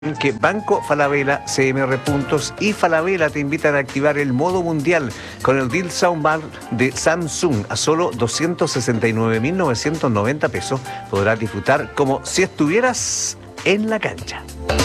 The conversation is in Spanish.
Que Banco Falabella, CMR Puntos y Falabella te invitan a activar el modo mundial con el Deal Soundbar de Samsung a solo 269.990 pesos. Podrás disfrutar como si estuvieras en la cancha.